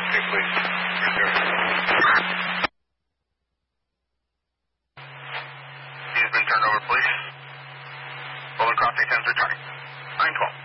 Okay, please. He's been turned over, please. Golden Crossing 10's returning. 912.